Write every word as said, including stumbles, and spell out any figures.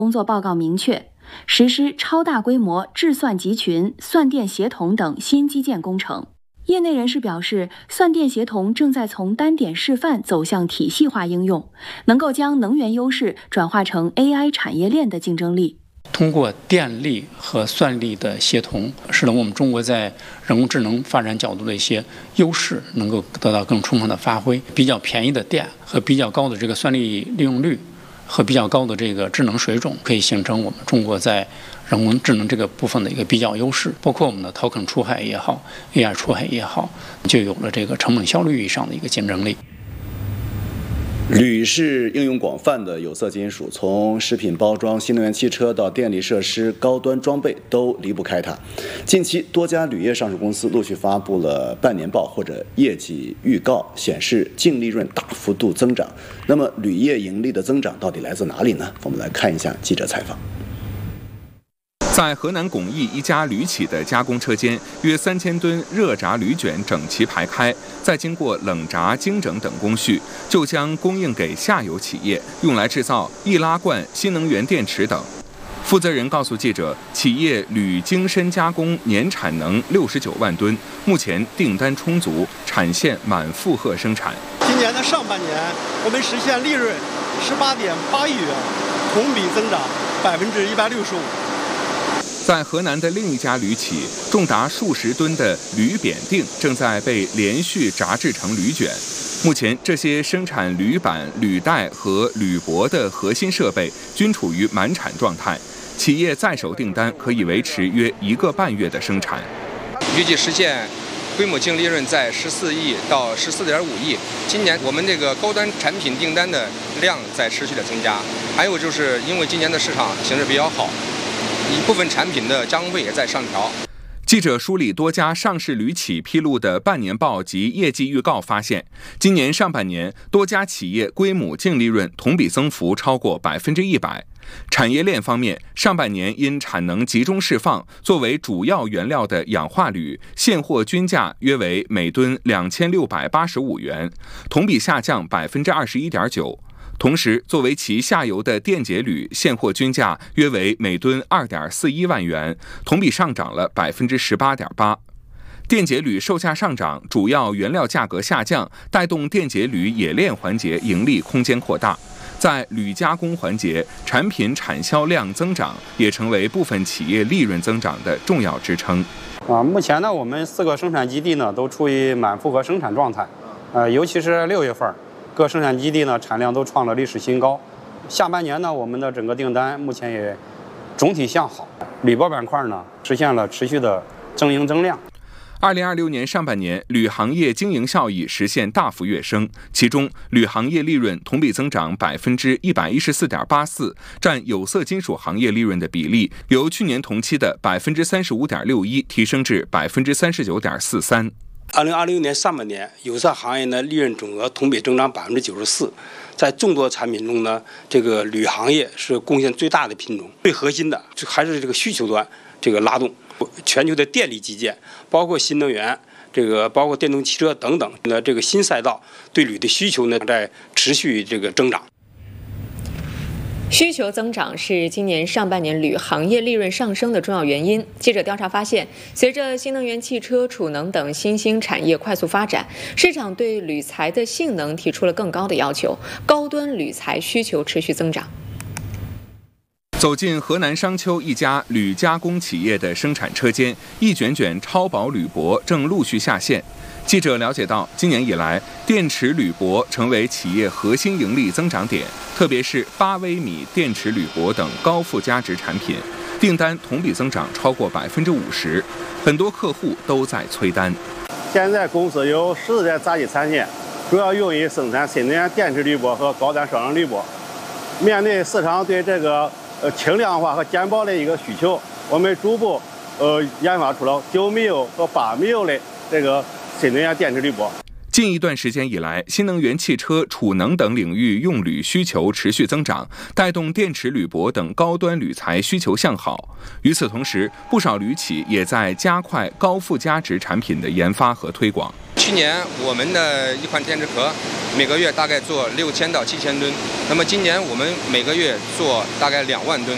工作报告明确，实施超大规模智算集群、算电协同等新基建工程。业内人士表示，算电协同正在从单点示范走向体系化应用，能够将能源优势转化成 A I 产业链的竞争力。 通过电力和算力的协同，使得我们中国在人工智能发展角度的一些优势能够得到更充分的发挥。比较便宜的电和比较高的这个算力利用率和比较高的这个智能水准，可以形成我们中国在人工智能这个部分的一个比较优势。包括我们的淘坑出海也好 ，A I 出海也好，就有了这个成本效率以上的一个竞争力。 铝是应用广泛的有色金属，从食品包装、新能源汽车到电力设施、高端装备都离不开它。近期，多家铝业上市公司陆续发布了半年报或者业绩预告，显示净利润大幅度增长。那么，铝业盈利的增长到底来自哪里呢？我们来看一下记者采访。 在河南巩义一家铝企的加工车间，约三千吨热轧铝卷整齐排开，再经过冷轧、精整等工序，就将供应给下游企业，用来制造易拉罐、新能源电池等。负责人告诉记者，企业铝精深加工年产能六十九万吨，目前订单充足，产线满负荷生产。 今年的上半年，我们实现利润十八点八亿元，同比增长百分之一百六十五。 在河南的另一家铝企，重达数十吨的铝扁锭正在被连续轧制成铝卷。目前，这些生产铝板、铝带和铝箔的核心设备均处于满产状态，企业在手订单可以维持约一个半月的生产。 预计实现规模净利润在十四亿到十四点五亿。今年我们这个高端产品订单的量在持续的增加，还有就是因为今年的市场形势比较好。一部分产品的加工费也在上调。 记者梳理多家上市铝企披露的半年报及业绩预告，发现，今年上半年多家企业规模净利润同比增幅超过百分之一百。产业链方面，上半年因产能集中释放，作为主要原料的氧化铝现货均价约为每吨两千六百八十五元，同比下降百分之二十一点九。同时，作为其下游的电解铝现货均价约为每吨二点四一万元，同比上涨了百分之十八点八。电解铝售价上涨，主要原料价格下降，带动电解铝冶炼环节盈利空间扩大。在铝加工环节，产品产销量增长也成为部分企业利润增长的重要支撑。 啊，目前呢，我们四个生产基地呢都处于满负荷生产状态，呃，尤其是六月份。各生产基地呢产量都创了历史新高。下半年呢，我们的整个订单目前也总体向好，铝箔板块呢实现了持续的增营增量。 二零二六年上半年，铝行业经营效益实现大幅跃升，其中铝行业利润同比增长百分之一百一十四点八四，占有色金属行业利润的比例由去年同期的百分之三十五点六一提升至百分之三十九点四三。 二零二六年上半年，有色行业呢利润总额同比增长百分之九十四，在众多产品中呢，这个铝行业是贡献最大的品种。最核心的还是这个需求端这个拉动，全球的电力基建，包括新能源，这个包括电动汽车等等呢，这个新赛道对铝的需求呢在持续这个增长。 需求增长是今年上半年铝行业利润上升的重要原因。记者调查发现，随着新能源汽车、储能等新兴产业快速发展，市场对铝材的性能提出了更高的要求，高端铝材需求持续增长。 走进河南商丘一家铝加工企业的生产车间，一卷卷超薄铝箔正陆续下线。记者了解到，今年以来，电池铝箔成为企业核心盈利增长点，特别是八微米电池铝箔等高附加值产品，订单同比增长超过百分之五十，很多客户都在催单。 现在公司有十四台扎机产线，主要用于生产新能源电池铝箔和高端双氧铝箔。面对市场对这个呃轻量化和简薄的一个需求，我们逐步呃研发出了九米油和八米油的这个新能源电池铝箔。 近一段时间以来，新能源汽车、储能等领域用铝需求持续增长，带动电池铝箔等高端铝材需求向好。与此同时，不少铝企也在加快高附加值产品的研发和推广。 去年我们的一款电池壳每个月大概做六千到七千吨，那么今年我们每个月做大概两万吨。